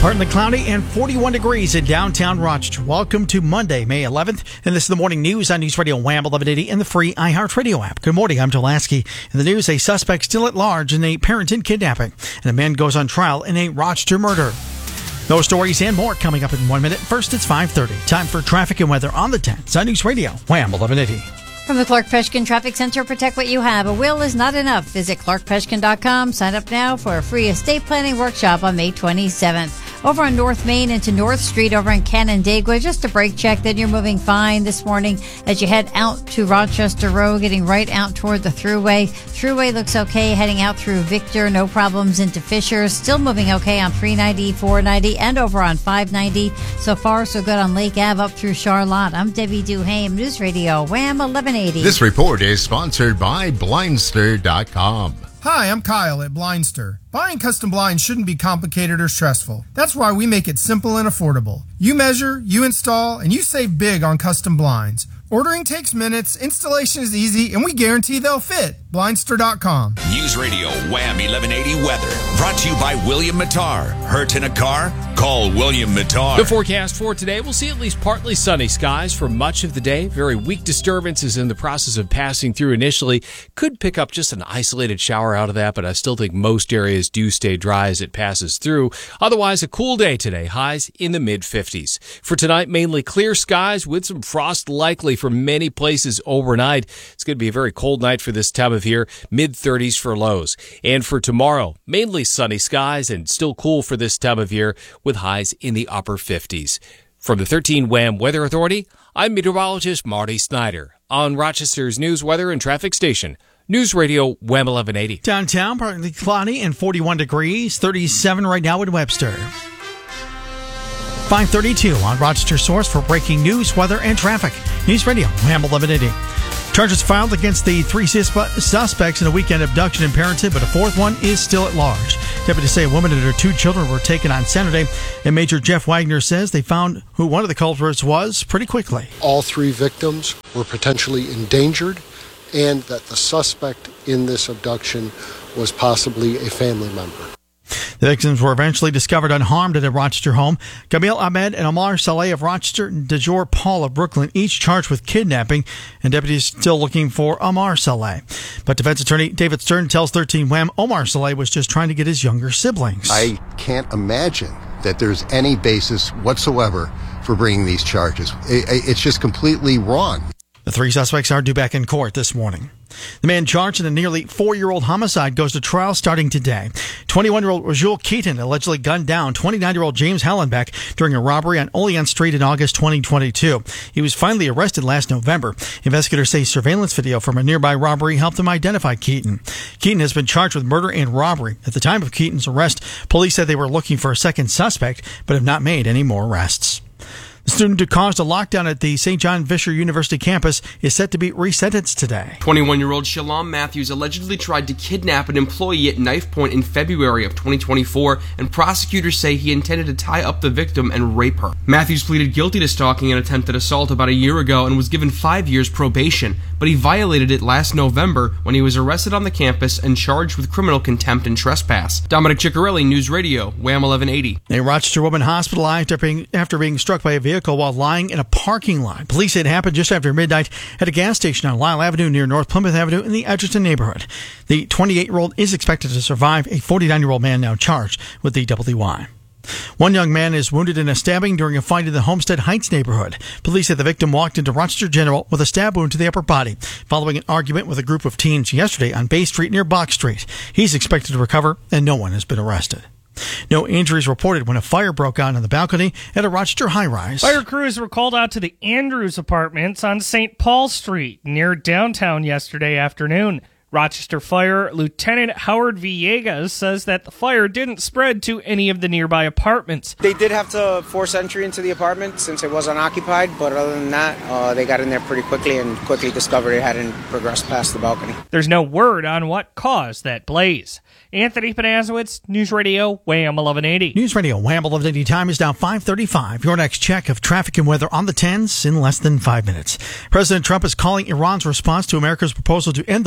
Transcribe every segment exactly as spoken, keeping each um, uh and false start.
Partly cloudy and forty-one degrees in downtown Rochester. Welcome to Monday, May eleventh, and this is the morning news on News Radio Wham eleven eighty and the free iHeartRadio app. Good morning, I'm Dulaski. In the news, a suspect still at large in a Parenton kidnapping, and a man goes on trial in a Rochester murder. Those stories and more coming up in one minute. First, it's five thirty. Time for traffic and weather on the tens on News Radio Wham eleven eighty. From the Clark Peshkin Traffic Center, protect what you have. A will is not enough. Visit clark peshkin dot com. Sign up now for a free estate planning workshop on May twenty-seventh. Over on North Main into North Street over in Canandaigua, just a brake check. Then you're moving fine this morning as you head out to Rochester Road, getting right out toward the Thruway. Thruway looks okay, heading out through Victor. No problems into Fishers. Still moving okay on three ninety, four ninety, and over on five ninety. So far, so good on Lake Ave up through Charlotte. I'm Debbie Duhame, News Radio Wham eleven eighty. This report is sponsored by Blindster dot com. Hi, I'm Kyle at Blindster. Buying custom blinds shouldn't be complicated or stressful. That's why we make it simple and affordable. You measure, you install, and you save big on custom blinds. Ordering takes minutes, installation is easy, and we guarantee they'll fit. Blindster dot com. News Radio Wham eleven eighty weather. Brought to you by William Mattar. Hurt in a car? Call William Mattar. The forecast for today, we'll see at least partly sunny skies for much of the day. Very weak disturbances in the process of passing through initially. Could pick up just an isolated shower out of that, but I still think most areas do stay dry as it passes through. Otherwise, a cool day today. Highs in the mid fifties. For tonight, mainly clear skies with some frost likely for many places overnight. It's going to be a very cold night for this time of year, mid thirties for lows. And for tomorrow, mainly sunny skies and still cool for this time of year with highs in the upper fifties. From the thirteen Wham Weather Authority, I'm meteorologist Marty Snyder on Rochester's news, weather, and traffic station, News Radio Wham eleven eighty. Downtown, partly cloudy and forty-one degrees, thirty-seven right now in Webster. five thirty-two on Rochester Source for breaking news, weather, and traffic. News Radio Wham eleven eighty. Charges filed against the three suspects in a weekend abduction in Parenton, but a fourth one is still at large. Deputies say a woman and her two children were taken on Saturday, and Major Jeff Wagner says they found who one of the culprits was pretty quickly. All three victims were potentially endangered, and that the suspect in this abduction was possibly a family member. The victims were eventually discovered unharmed at a Rochester home. Kamil Ahmed and Omar Saleh of Rochester and Dejor Paul of Brooklyn, each charged with kidnapping, and deputies still looking for Omar Saleh. But defense attorney David Stern tells thirteen Wham Omar Saleh was just trying to get his younger siblings. I can't imagine that there's any basis whatsoever for bringing these charges. It's just completely wrong. The three suspects are due back in court this morning. The man charged in a nearly four-year-old homicide goes to trial starting today. twenty-one-year-old Rajul Keaton allegedly gunned down twenty-nine-year-old James Hallenbeck during a robbery on Olean Street in August twenty twenty-two. He was finally arrested last November. Investigators say surveillance video from a nearby robbery helped them identify Keaton. Keaton has been charged with murder and robbery. At the time of Keaton's arrest, police said they were looking for a second suspect, but have not made any more arrests. The student who caused a lockdown at the Saint John Fisher University campus is set to be resentenced today. twenty-one-year-old Shalom Matthews allegedly tried to kidnap an employee at knife point in February of twenty twenty-four, and prosecutors say he intended to tie up the victim and rape her. Matthews pleaded guilty to stalking and attempted assault about a year ago and was given five years probation, but he violated it last November when he was arrested on the campus and charged with criminal contempt and trespass. Dominic Ciccarelli, News Radio, Wham eleven eighty. A Rochester woman hospitalized after being, after being struck by a vehicle while lying in a parking lot. Police say it happened just after midnight at a gas station on Lyle Avenue near North Plymouth Avenue in the Edgerton neighborhood. The twenty-eight-year-old is expected to survive. A forty-nine-year-old man now charged with the W D U. One young man is wounded in a stabbing during a fight in the Homestead Heights neighborhood. Police said the victim walked into Rochester General with a stab wound to the upper body following an argument with a group of teens yesterday on Bay Street near Box Street. He's expected to recover, and no one has been arrested. No injuries reported when a fire broke out on the balcony at a Rochester high-rise. Fire crews were called out to the Andrews Apartments on Saint Paul Street near downtown yesterday afternoon. Rochester Fire Lieutenant Howard Villegas says that the fire didn't spread to any of the nearby apartments. They did have to force entry into the apartment since it was unoccupied, but other than that, uh, they got in there pretty quickly and quickly discovered it hadn't progressed past the balcony. There's no word on what caused that blaze. Anthony Panazowitz, News Radio, Wham eleven eighty. News Radio, Wham eleven eighty. Time is now five thirty-five. Your next check of traffic and weather on the tens in less than five minutes. President Trump is calling Iran's response to America's proposal to end the war total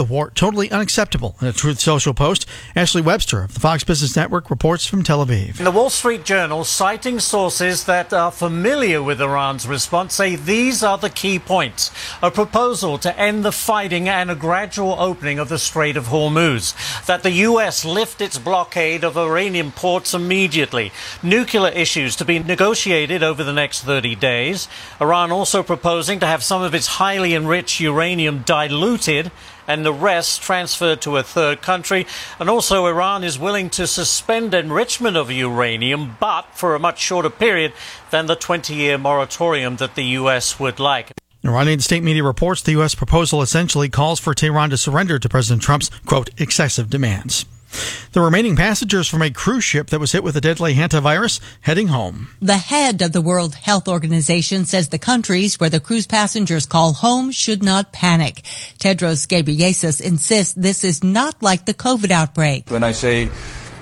totally unacceptable. In a Truth Social post, Ashley Webster of the Fox Business Network reports from Tel Aviv. The Wall Street Journal, citing sources that are familiar with Iran's response, say these are the key points. A proposal to end the fighting and a gradual opening of the Strait of Hormuz. That the U S lift its blockade of Iranian ports immediately. Nuclear issues to be negotiated over the next thirty days. Iran also proposing to have some of its highly enriched uranium diluted and the rest transferred to a third country. And also Iran is willing to suspend enrichment of uranium, but for a much shorter period than the twenty-year moratorium that the U S would like. Iranian state media reports the U S proposal essentially calls for Tehran to surrender to President Trump's, quote, excessive demands. The remaining passengers from a cruise ship that was hit with a deadly hantavirus heading home. The head of the World Health Organization says the countries where the cruise passengers call home should not panic. Tedros Ghebreyesus insists this is not like the COVID outbreak. When I say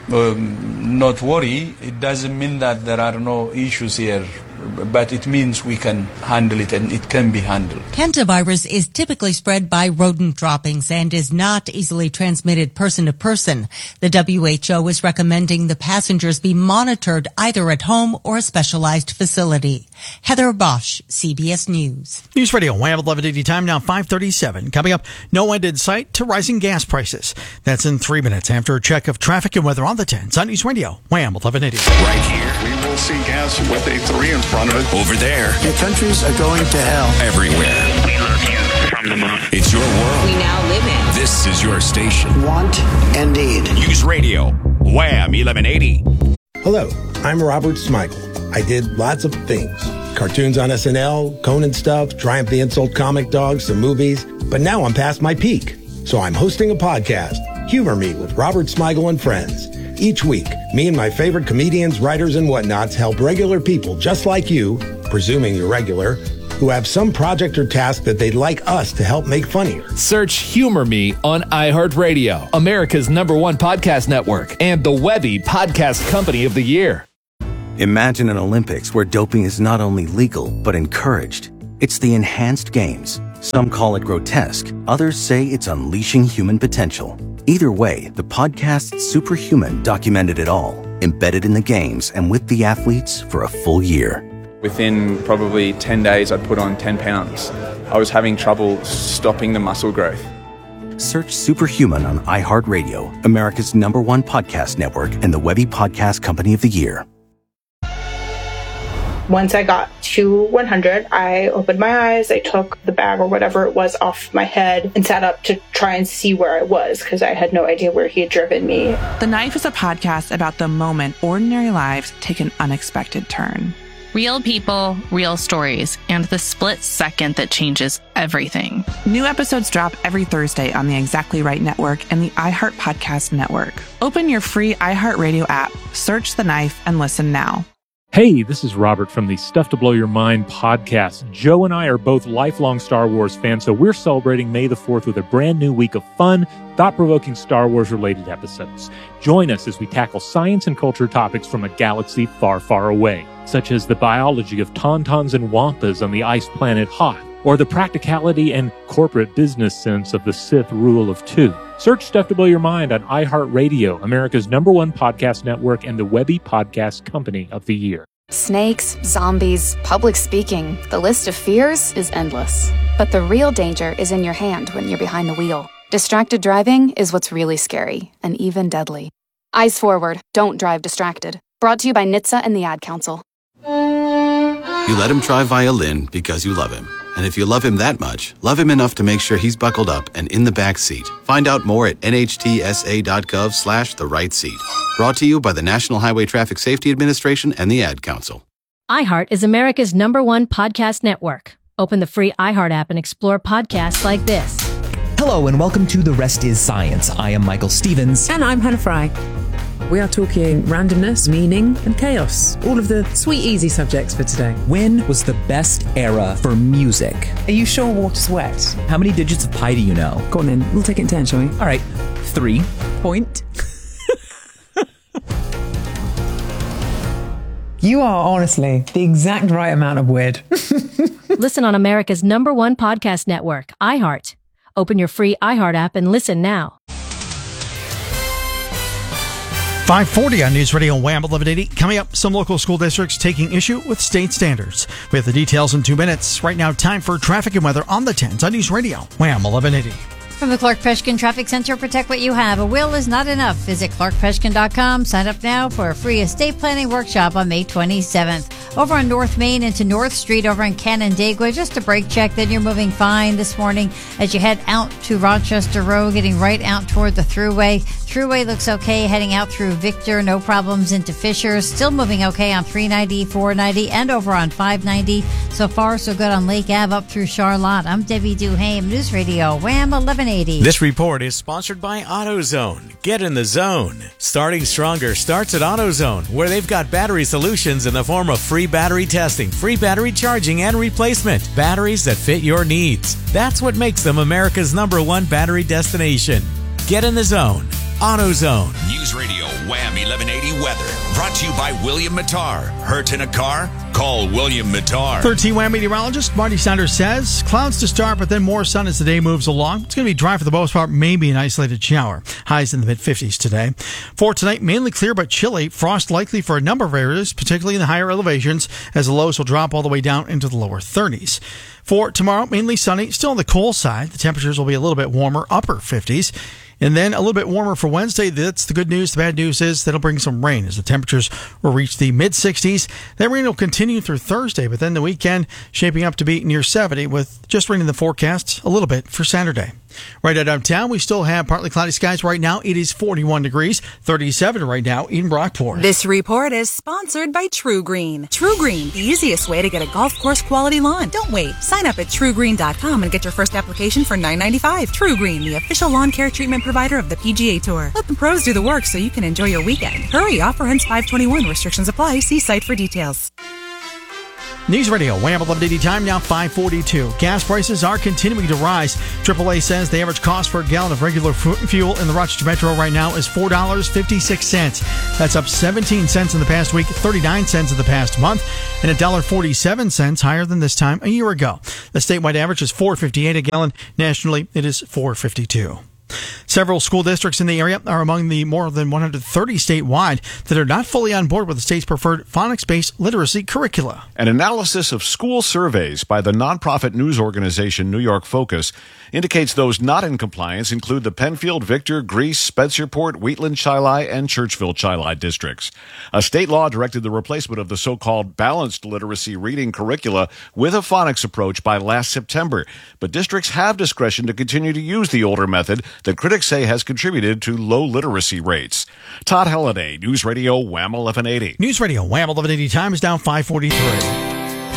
um, not worry, it doesn't mean that there are no issues here, but it means we can handle it and it can be handled. Hantavirus is typically spread by rodent droppings and is not easily transmitted person to person. The W H O is recommending the passengers be monitored either at home or a specialized facility. Heather Bosch, C B S News. News Radio, Wham eleven eighty time now five thirty-seven. Coming up, no end in sight to rising gas prices. That's in three minutes after a check of traffic and weather on the tens on News Radio, Wham eleven eighty. Right here. We will see gas with a three in front of it. Over there. Your countries are going to hell. Everywhere. We love you from the moon. It's your world. We now live in. This is your station. Want and need. News Radio, Wham eleven eighty. Hello, I'm Robert Smigel. I did lots of things. Cartoons on S N L, Conan stuff, Triumph the Insult comic dogs, some movies. But now I'm past my peak. So I'm hosting a podcast, Humor Me with Robert Smigel and Friends. Each week, me and my favorite comedians, writers, and whatnots help regular people just like you, presuming you're regular, who have some project or task that they'd like us to help make funnier. Search Humor Me on iHeartRadio, America's number one podcast network, and the Webby Podcast Company of the Year. Imagine an Olympics where doping is not only legal, but encouraged. It's the Enhanced Games. Some call it grotesque. Others say it's unleashing human potential. Either way, the podcast Superhuman documented it all, embedded in the games and with the athletes for a full year. Within probably ten days, I'd put on ten pounds. I was having trouble stopping the muscle growth. Search Superhuman on iHeartRadio, America's number one podcast network, and the Webby Podcast Company of the Year. Once I got to one hundred, I opened my eyes, I took the bag or whatever it was off my head and sat up to try and see where I was because I had no idea where he had driven me. The Knife is a podcast about the moment ordinary lives take an unexpected turn. Real people, real stories, and the split second that changes everything. New episodes drop every Thursday on the Exactly Right Network and the iHeart Podcast Network. Open your free iHeartRadio app, search The Knife, and listen now. Hey, this is Robert from the Stuff to Blow Your Mind podcast. Joe and I are both lifelong Star Wars fans, so we're celebrating May the fourth with a brand new week of fun, thought-provoking Star Wars-related episodes. Join us as we tackle science and culture topics from a galaxy far, far away, such as the biology of tauntauns and wampas on the ice planet Hoth, or the practicality and corporate business sense of the Sith rule of two. Search Stuff to Blow Your Mind on iHeartRadio, America's number one podcast network, and the Webby Podcast Company of the Year. Snakes, zombies, public speaking. The list of fears is endless. But the real danger is in your hand when you're behind the wheel. Distracted driving is what's really scary and even deadly. Eyes forward. Don't drive distracted. Brought to you by N H T S A and the Ad Council. You let him try violin because you love him. And if you love him that much, love him enough to make sure he's buckled up and in the back seat. Find out more at nhtsa.gov slash the right seat. Brought to you by the National Highway Traffic Safety Administration and the Ad Council. iHeart is America's number one podcast network. Open the free iHeart app and explore podcasts like this. Hello and welcome to The Rest is Science. I am Michael Stevens. And I'm Hannah Fry. We are talking randomness, meaning, and chaos. All of the sweet, easy subjects for today. When was the best era for music? Are you sure water's wet? How many digits of pi do you know? Go on then. We'll take it in turn, shall we? All right. Three. Point. You are honestly the exact right amount of weird. Listen on America's number one podcast network, iHeart. Open your free iHeart app and listen now. five forty on News Radio Wham eleven eighty. Coming up, some local school districts taking issue with state standards. We have the details in two minutes. Right now, time for traffic and weather on the tens on News Radio Wham eleven eighty. From the Clark Peshkin Traffic Center, protect what you have. A will is not enough. Visit clark peshkin dot com. Sign up now for a free estate planning workshop on May twenty-seventh. Over on North Main into North Street over in Canandaigua, just a brake check. Then you're moving fine this morning as you head out to Rochester Road, getting right out toward the Thruway. Thruway looks okay, heading out through Victor. No problems into Fishers. Still moving okay on three ninety, four ninety, and over on five ninety. So far, so good on Lake Ave up through Charlotte. I'm Debbie Duhame, News Radio Wham eleven eighty. This report is sponsored by AutoZone. Get in the zone. Starting Stronger starts at AutoZone, where they've got battery solutions in the form of free battery testing, free battery charging, and replacement. Batteries that fit your needs. That's what makes them America's number one battery destination. Get in the zone. AutoZone. News Radio Wham eleven eighty weather. Brought to you by William Mattar. Hurt in a car? Call William Mattar. thirteen Wham meteorologist Marty Sanders says clouds to start, but then more sun as the day moves along. It's going to be dry for the most part, maybe an isolated shower. Highs in the mid fifties today. For tonight, mainly clear but chilly. Frost likely for a number of areas, particularly in the higher elevations, as the lows will drop all the way down into the lower thirties. For tomorrow, mainly sunny, still on the cool side. The temperatures will be a little bit warmer, upper fifties. And then a little bit warmer for Wednesday. That's the good news. The bad news is that'll bring some rain as the temperatures will reach the mid sixties. That rain will continue through Thursday, but then the weekend shaping up to be near seventy with just rain in the forecast a little bit for Saturday. Right out downtown, we still have partly cloudy skies right now. It is forty-one degrees, thirty-seven right now in Brockport. This report is sponsored by True Green. True Green, the easiest way to get a golf course quality lawn. Don't wait. Sign up at true green dot com and get your first application for nine ninety-five. True Green, the official lawn care treatment provider of the P G A Tour. Let the pros do the work so you can enjoy your weekend. Hurry, offer ends five twenty-one. Restrictions apply. See site for details. News Radio, Wham eleven eighty time now five forty-two. Gas prices are continuing to rise. triple A says the average cost per gallon of regular fuel in the Rochester Metro right now is four dollars and fifty-six cents. That's up seventeen cents in the past week, thirty-nine cents in the past month, and one dollar and forty-seven cents higher than this time a year ago. The statewide average is four dollars and fifty-eight cents a gallon. Nationally, it is four dollars and fifty-two cents. Several school districts in the area are among the more than one hundred thirty statewide that are not fully on board with the state's preferred phonics-based literacy curricula. An analysis of school surveys by the nonprofit news organization New York Focus indicates those not in compliance include the Penfield, Victor, Greece, Spencerport, Wheatland, Chili, and Churchville, Chili districts. A state law directed the replacement of the so-called balanced literacy reading curricula with a phonics approach by last September, but districts have discretion to continue to use the older method that critics say has contributed to low literacy rates. Todd Halliday, News Radio Wham eleven eighty. News Radio Wham eleven eighty time is down five forty-three.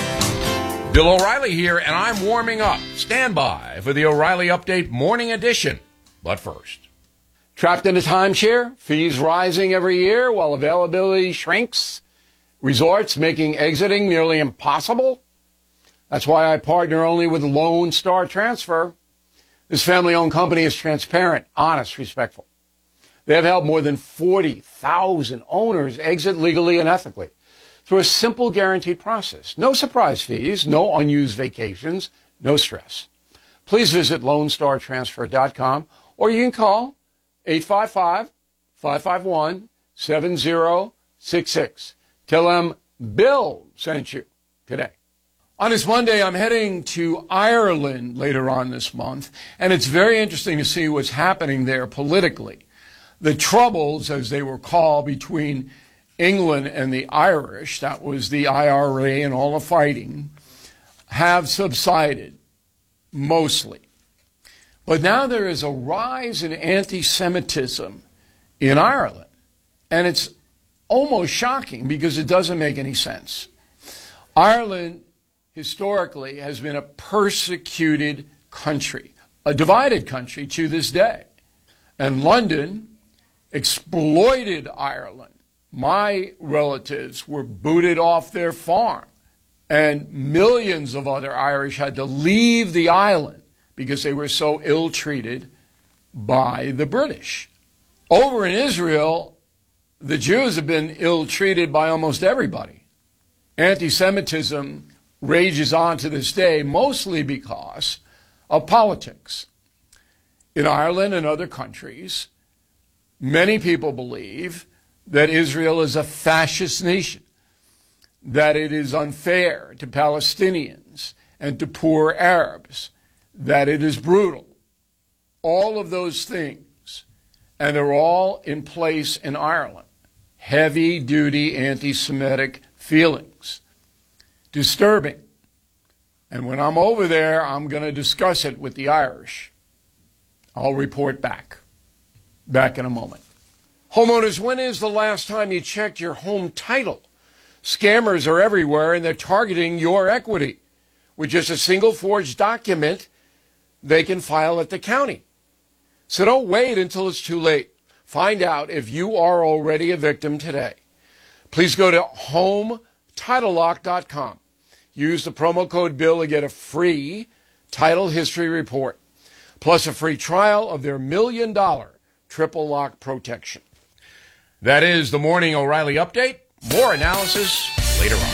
Bill O'Reilly here, and I'm warming up. Stand by for the O'Reilly Update Morning Edition. But first, trapped in a timeshare, fees rising every year while availability shrinks, resorts making exiting nearly impossible. That's why I partner only with Lone Star Transfer. This family-owned company is transparent, honest, respectful. They have helped more than forty thousand owners exit legally and ethically through a simple guaranteed process. No surprise fees, no unused vacations, no stress. Please visit lone star transfer dot com or you can call eight five five, five five one, seven zero six six. Tell them Bill sent you today. On this Monday, I'm heading to Ireland later on this month, and it's very interesting to see what's happening there politically. The troubles, as they were called, between England and the Irish, that was the I R A and all the fighting, have subsided, mostly. But now there is a rise in anti-Semitism in Ireland, and it's almost shocking because it doesn't make any sense. Ireland historically has been a persecuted country, a divided country to this day. And London exploited Ireland. My relatives were booted off their farm, and millions of other Irish had to leave the island because they were so ill-treated by the British. Over in Israel, the Jews have been ill-treated by almost everybody. Anti-Semitism rages on to this day, mostly because of politics. In Ireland and other countries, many people believe that Israel is a fascist nation, that it is unfair to Palestinians and to poor Arabs, that it is brutal. All of those things, and they're all in place in Ireland. Heavy-duty anti-Semitic feelings. Disturbing. And when I'm over there, I'm going to discuss it with the Irish. I'll report back. Back in a moment. Homeowners, when is the last time you checked your home title? Scammers are everywhere, and they're targeting your equity. With just a single forged document, they can file at the county. So don't wait until it's too late. Find out if you are already a victim today. Please go to home title lock dot com. Use the promo code BILL to get a free title history report, plus a free trial of their million dollar triple lock protection. That is the Morning O'Reilly Update. More analysis later on.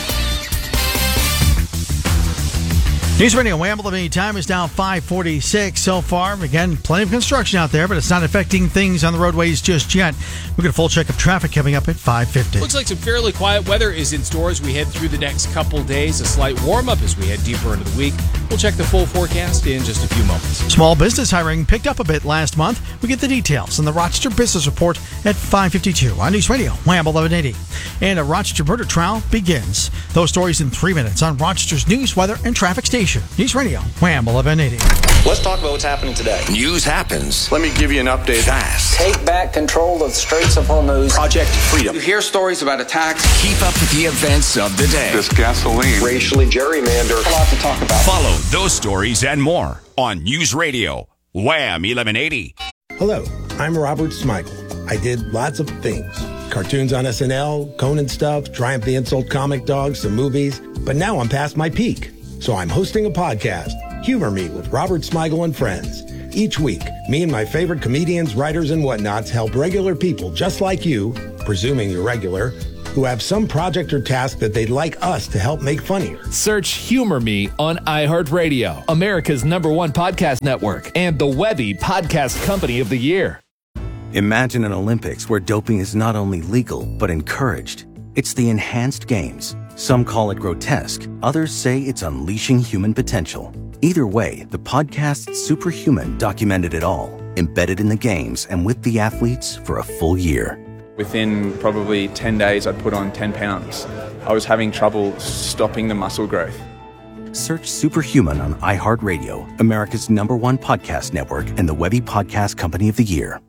News Radio Wamble. Time is now five forty-six so far. Again, plenty of construction out there, but it's not affecting things on the roadways just yet. We'll get a full check of traffic coming up at five fifty. Looks like some fairly quiet weather is in store as we head through the next couple days. A slight warm-up as we head deeper into the week. We'll check the full forecast in just a few moments. Small business hiring picked up a bit last month. We get the details in the Rochester Business Report at five fifty-two on News Radio Wamble eleven eighty. And a Rochester murder trial begins. Those stories in three minutes on Rochester's news, weather, and traffic station. News Radio Wamble eleven eighty. Let's talk about what's happening today. News happens. Let me give you an update. Fast. Take back control of the Straits of Hormuz. Project Freedom. You hear stories about attacks. Keep up with the events of the day. This gasoline. Racially gerrymandered. A lot to talk about. Follow those stories and more on News Radio Wham eleven eighty. Hello, I'm Robert Smigel. I did lots of things. Cartoons on S N L, Conan stuff, Triumph the Insult comic dogs, some movies. But now I'm past my peak. So I'm hosting a podcast, Humor Me with Robert Smigel and Friends. Each week, me and my favorite comedians, writers, and whatnots help regular people just like you, presuming you're regular, who have some project or task that they'd like us to help make funnier. Search Humor Me on iHeartRadio, America's number one podcast network, and the Webby Podcast Company of the Year. Imagine an Olympics where doping is not only legal, but encouraged. It's the enhanced games. Some call it grotesque. Others say it's unleashing human potential. Either way, the podcast Superhuman documented it all, embedded in the games and with the athletes for a full year. Within probably ten days, I'd put on ten pounds. I was having trouble stopping the muscle growth. Search Superhuman on iHeartRadio, America's number one podcast network and the Webby Podcast Company of the Year.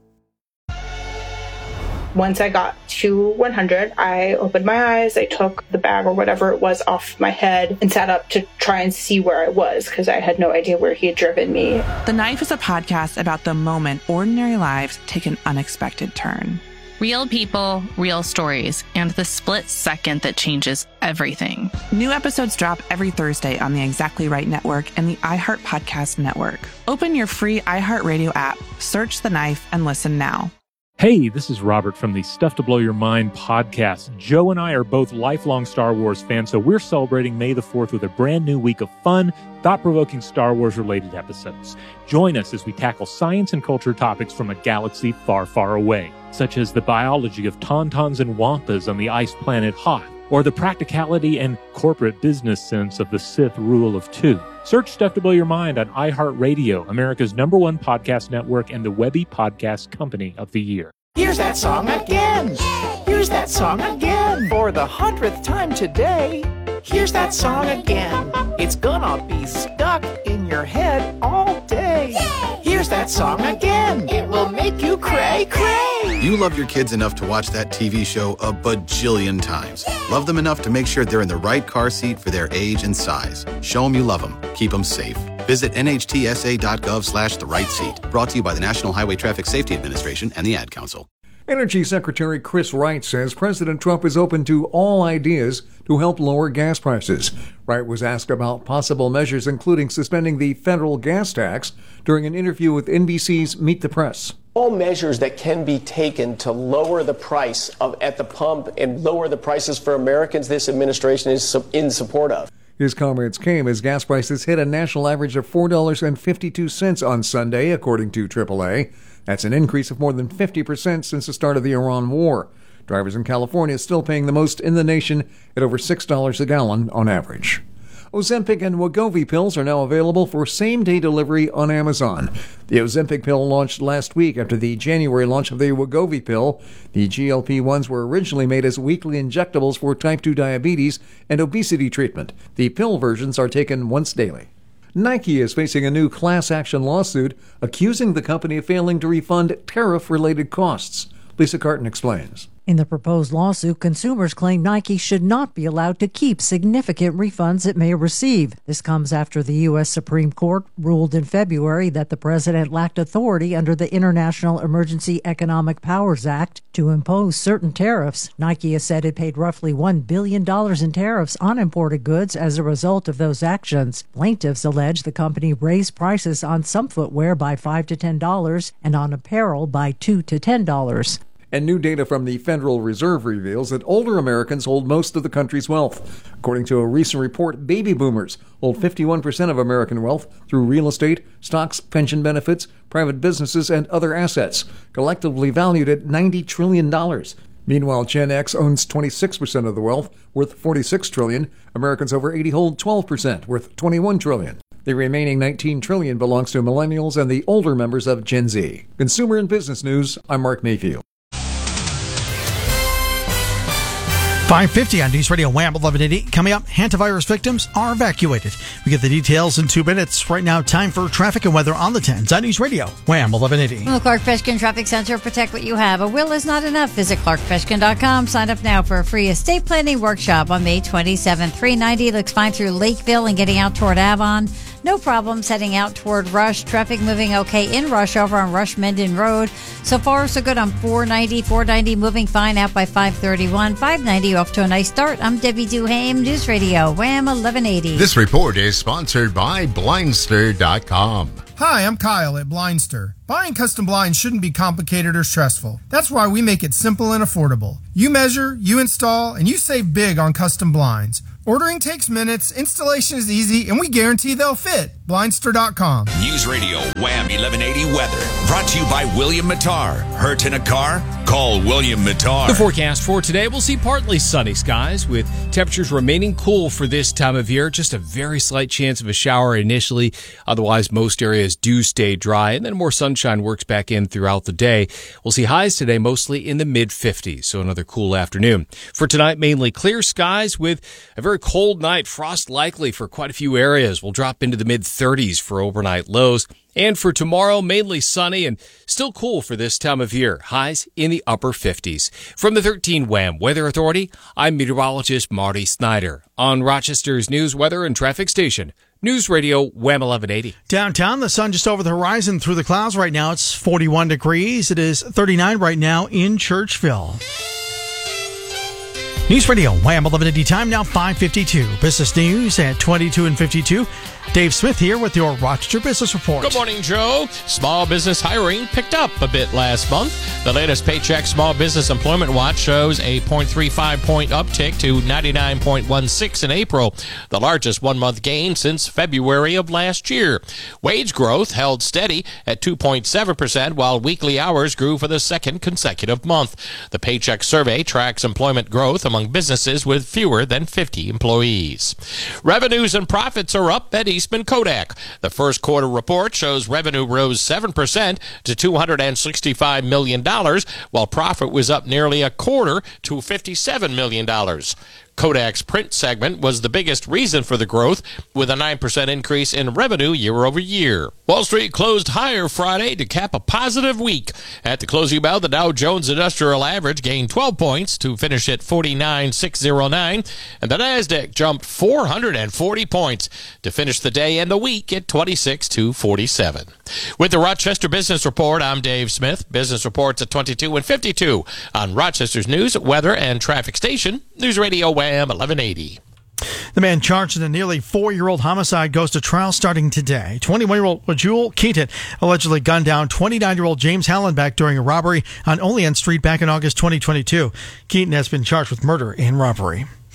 Once I got to one hundred, I opened my eyes, I took the bag or whatever it was off my head and sat up to try and see where I was because I had no idea where he had driven me. The Knife is a podcast about the moment ordinary lives take an unexpected turn. Real people, real stories, and the split second that changes everything. New episodes drop every Thursday on the Exactly Right Network and the iHeart Podcast Network. Open your free iHeartRadio app, search The Knife, and listen now. Hey, this is Robert from the Stuff to Blow Your Mind podcast. Joe and I are both lifelong Star Wars fans, so we're celebrating May the fourth with a brand new week of fun, thought-provoking Star Wars-related episodes. Join us as we tackle science and culture topics from a galaxy far, far away, such as the biology of tauntauns and wampas on the ice planet Hoth, or the practicality and corporate business sense of the Sith rule of two. Search Stuff to Blow Your Mind on iHeartRadio, America's number one podcast network and the Webby Podcast Company of the Year. Here's that song again. Here's that song again. For the hundredth time today. Here's that song again. It's gonna be stuck in your head all day. Here's that song again. It will make you cray cray. You love your kids enough to watch that T V show a bajillion times. Love them enough to make sure they're in the right car seat for their age and size. Show them you love them. Keep them safe. Visit N H T S A dot gov slash the right seat. Brought to you by the National Highway Traffic Safety Administration and the Ad Council. Energy Secretary Chris Wright says President Trump is open to all ideas to help lower gas prices. Wright was asked about possible measures, including suspending the federal gas tax, during an interview with N B C's Meet the Press. All measures that can be taken to lower the price of at the pump and lower the prices for Americans, this administration is in support of. His comments came as gas prices hit a national average of four dollars and fifty-two cents on Sunday, according to triple A. That's an increase of more than fifty percent since the start of the Iran war. Drivers in California are still paying the most in the nation at over six dollars a gallon on average. Ozempic and Wegovy pills are now available for same-day delivery on Amazon. The Ozempic pill launched last week after the January launch of the Wegovy pill. The G L P ones were originally made as weekly injectables for type two diabetes and obesity treatment. The pill versions are taken once daily. Nike is facing a new class action lawsuit accusing the company of failing to refund tariff-related costs. Lisa Carton explains. In the proposed lawsuit, consumers claim Nike should not be allowed to keep significant refunds it may receive. This comes after the U S Supreme Court ruled in February that the president lacked authority under the International Emergency Economic Powers Act to impose certain tariffs. Nike has said it paid roughly one billion dollars in tariffs on imported goods as a result of those actions. Plaintiffs allege the company raised prices on some footwear by five to ten dollars and on apparel by two to ten dollars. And new data from the Federal Reserve reveals that older Americans hold most of the country's wealth. According to a recent report, baby boomers hold fifty-one percent of American wealth through real estate, stocks, pension benefits, private businesses, and other assets, collectively valued at ninety trillion dollars. Meanwhile, Gen X owns twenty-six percent of the wealth, worth forty-six trillion dollars. Americans over eighty hold twelve percent, worth twenty-one trillion dollars. The remaining nineteen trillion dollars belongs to millennials and the older members of Gen Z. Consumer and Business News, I'm Mark Mayfield. five fifty on News Radio Wham eleven eighty. Coming up, hantavirus victims are evacuated. We get the details in two minutes. Right now, time for traffic and weather on the tens on News Radio Wham eleven eighty. Well, Clark Feshkin Traffic Center, protect what you have. A will is not enough. Visit clark feshkin dot com. Sign up now for a free estate planning workshop on May twenty-seventh. three ninety looks fine through Lakeville and getting out toward Avon. No problems heading out toward Rush. Traffic moving okay in Rush over on Rush Menden Road. So far, so good on four ninety. four ninety moving fine out by five thirty-one. five ninety off to a nice start. I'm Debbie Duhame, News Radio, Wham eleven eighty. This report is sponsored by blindster dot com. Hi, I'm Kyle at Blindster. Buying custom blinds shouldn't be complicated or stressful. That's why we make it simple and affordable. You measure, you install, and you save big on custom blinds. Ordering takes minutes, installation is easy, and we guarantee they'll fit. blindster dot com. News Radio Wham eleven eighty weather. Brought to you by William Mattar. Hurt in a car? Call William Mattar. The forecast for today, we'll see partly sunny skies with temperatures remaining cool for this time of year. Just a very slight chance of a shower initially. Otherwise, most areas do stay dry, and then more sunshine works back in throughout the day. We'll see highs today mostly in the mid fifties, so another cool afternoon. For tonight, mainly clear skies with a very cold night. Frost likely for quite a few areas. We'll drop into the mid thirties for overnight lows. And for tomorrow, mainly sunny and still cool for this time of year. Highs in the upper fifties. From the thirteen Wham Weather Authority, I'm meteorologist Marty Snyder. On Rochester's news, weather, and traffic station, News Radio Wham eleven eighty. Downtown, the sun just over the horizon through the clouds right now. It's forty-one degrees. It is thirty-nine right now in Churchville. News Radio Wham eleven eighty, time now five fifty-two. Business news at twenty-two and fifty-two. Dave Smith here with your Rochester Business Report. Good morning, Joe. Small business hiring picked up a bit last month. The latest Paycheck Small Business Employment Watch shows a zero point three five point uptick to ninety-nine point one six in April, the largest one-month gain since February of last year. Wage growth held steady at two point seven percent, while weekly hours grew for the second consecutive month. The Paycheck survey tracks employment growth among businesses with fewer than fifty employees. Revenues and profits are up at Eastman Kodak. The first quarter report shows revenue rose seven percent to two hundred sixty-five million dollars, while profit was up nearly a quarter to fifty-seven million dollars. Kodak's print segment was the biggest reason for the growth, with a nine percent increase in revenue year over year. Wall Street closed higher Friday to cap a positive week. At the closing bell, the Dow Jones Industrial Average gained twelve points to finish at forty-nine thousand six hundred nine, and the Nasdaq jumped four hundred forty points to finish the day and the week at twenty-six thousand two hundred forty-seven. With the Rochester Business Report, I'm Dave Smith. Business reports at twenty-two and fifty-two on Rochester's news, weather, and traffic station, News Radio Wham eleven eighty. The man charged in a nearly four-year-old homicide goes to trial starting today. twenty-one-year-old Jewel Keaton allegedly gunned down twenty-nine-year-old James Hallenbeck during a robbery on Olean Street back in August twenty twenty-two. Keaton has been charged with murder and robbery.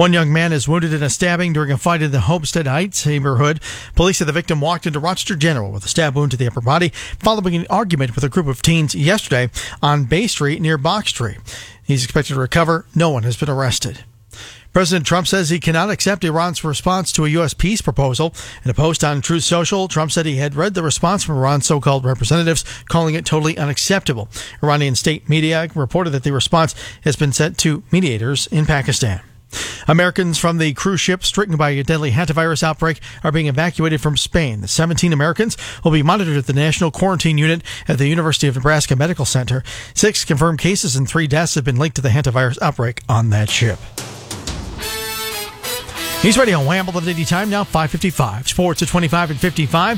One young man is wounded in a stabbing during a fight in the Homestead Heights neighborhood. Police say the victim walked into Rochester General with a stab wound to the upper body following an argument with a group of teens yesterday on Bay Street near Box Street. He's expected to recover. No one has been arrested. President Trump says he cannot accept Iran's response to a U S peace proposal. In a post on Truth Social, Trump said he had read the response from Iran's so-called representatives, calling it totally unacceptable. Iranian state media reported that the response has been sent to mediators in Pakistan. Americans from the cruise ship stricken by a deadly hantavirus outbreak are being evacuated from Spain. The seventeen Americans will be monitored at the National Quarantine Unit at the University of Nebraska Medical Center. Six confirmed cases and three deaths have been linked to the hantavirus outbreak on that ship. News Radio Wham! eleven eighty time now, five fifty-five. Sports at twenty-five and fifty-five.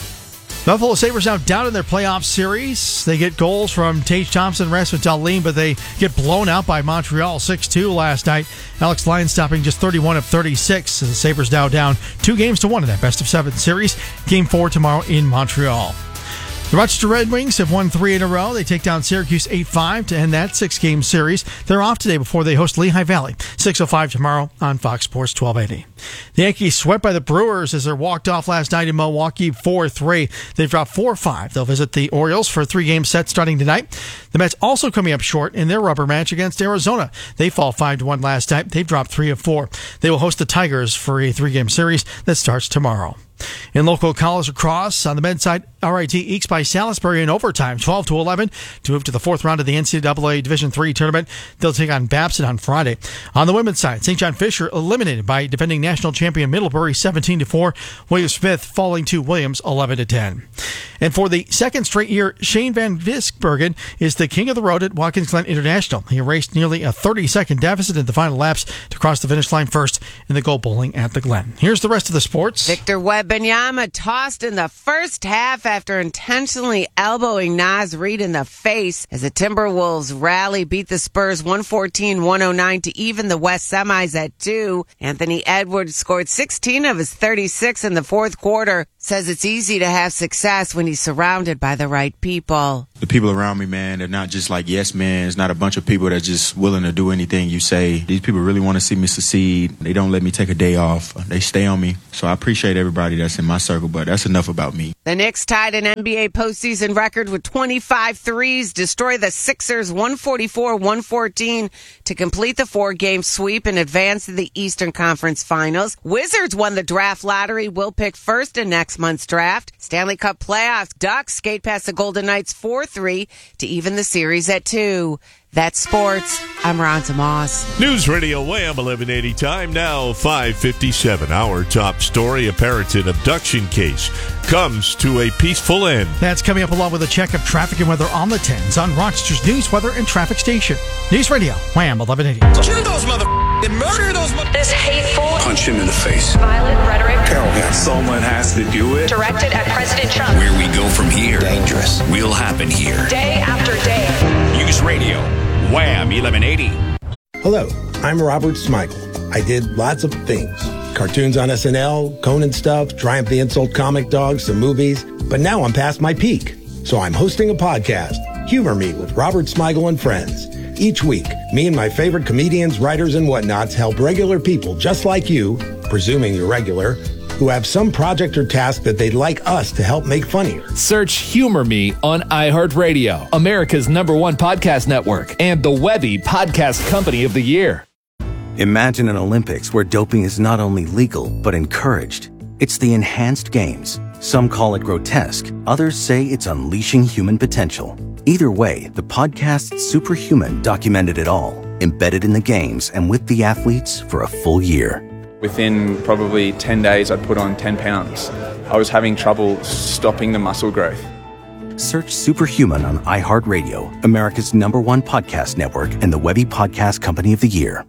Buffalo Sabres now down in their playoff series. They get goals from Tage Thompson, Rasmus Dahlin, but they get blown out by Montreal six two last night. Alex Lyons stopping just thirty-one of thirty-six. As the Sabres now down two games to one in that best of seven series. Game four tomorrow in Montreal. The Rochester Red Wings have won three in a row. They take down Syracuse eight five to end that six-game series. They're off today before they host Lehigh Valley, six oh five tomorrow on Fox Sports twelve eighty. The Yankees swept by the Brewers as they walked off last night in Milwaukee four three. They've dropped four five. They'll visit the Orioles for a three-game set starting tonight. The Mets also coming up short in their rubber match against Arizona. They fall five to one last night. They've dropped three of four. They will host the Tigers for a three-game series that starts tomorrow. In local college lacrosse, on the men's side, R I T ekes by Salisbury in overtime, twelve to eleven, to move to the fourth round of the N C double A Division three tournament. They'll take on Babson on Friday. On the women's side, Saint John Fisher eliminated by defending national champion Middlebury seventeen to four. William Smith falling to Williams eleven to ten. And for the second straight year, Shane Van Visbergen is the king of the road at Watkins Glen International. He erased nearly a thirty-second deficit in the final laps to cross the finish line first in the Go Bowling at the Glen. Here's the rest of the sports. Victor Wembanyama tossed in the first half after intentionally elbowing Naz Reid in the face as the Timberwolves rally beat the Spurs one fourteen one oh nine to even the West semis at two. Anthony Edwards scored sixteen of his thirty-six in the fourth quarter. Says it's easy to have success when he's surrounded by the right people. The people around me, man, they're not just like yes men. It's not a bunch of people that are just willing to do anything you say. These people really want to see me succeed. They don't let me take a day off. They stay on me. So I appreciate everybody that's in my circle, but that's enough about me. The Knicks tied an N B A postseason record with twenty-five threes, destroy the Sixers one forty-four one fourteen to complete the four-game sweep and advance to the Eastern Conference Finals. Wizards won the draft lottery, will pick first in next month's draft. Stanley Cup playoffs, Ducks skate past the Golden Knights four three to even the series at two. That's sports. I'm Ronza Moss. News Radio Wham! eleven eighty time now, five fifty-seven. Our top story, a Parenton abduction case comes to a peaceful end. That's coming up along with a check of traffic and weather on the tens on Rochester's News, Weather, and Traffic Station. News Radio Wham! eleven eighty. Kill those mother and murder those mother. This hateful, punch him in the face, violent rhetoric. Someone has to do it. Directed at President Trump. Where we go from here, dangerous, will happen here. Day after day. News Radio Wham! eleven eighty. Hello, I'm Robert Smigel. I did lots of things. Cartoons on S N L, Conan stuff, Triumph the Insult comic dogs, some movies. But now I'm past my peak. So I'm hosting a podcast, Humor Me with Robert Smigel and Friends. Each week, me and my favorite comedians, writers, and whatnots help regular people just like you, presuming you're regular, who have some project or task that they'd like us to help make funnier. Search Humor Me on iHeartRadio, America's number one podcast network, and the Webby Podcast Company of the Year. Imagine an Olympics where doping is not only legal, but encouraged. It's the enhanced games. Some call it grotesque. Others say it's unleashing human potential. Either way, the podcast Superhuman documented it all, embedded in the games and with the athletes for a full year. Within probably ten days, I'd put on ten pounds. I was having trouble stopping the muscle growth. Search Superhuman on iHeartRadio, America's number one podcast network, and the Webby Podcast Company of the Year.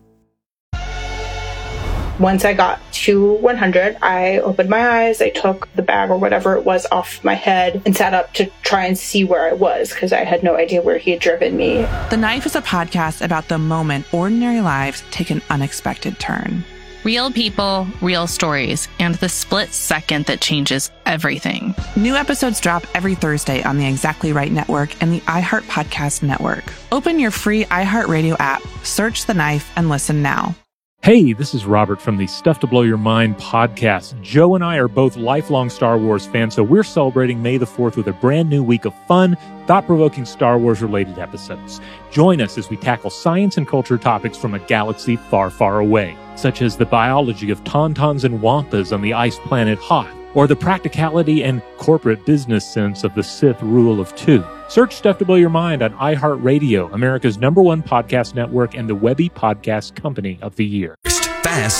Once I got to one hundred, I opened my eyes, I took the bag or whatever it was off my head and sat up to try and see where I was because I had no idea where he had driven me. The Knife is a podcast about the moment ordinary lives take an unexpected turn. Real people, real stories, and the split second that changes everything. New episodes drop every Thursday on the Exactly Right Network and the iHeart Podcast Network. Open your free iHeartRadio app, search The Knife, and listen now. Hey, this is Robert from the Stuff to Blow Your Mind podcast. Joe and I are both lifelong Star Wars fans, so we're celebrating May the fourth with a brand new week of fun, thought-provoking Star Wars-related episodes. Join us as we tackle science and culture topics from a galaxy far, far away, such as the biology of tauntauns and wampas on the ice planet Hoth, or the practicality and corporate business sense of the Sith rule of two. Search Stuff to Blow Your Mind on iHeartRadio, America's number one podcast network and the Webby Podcast Company of the Year. Fast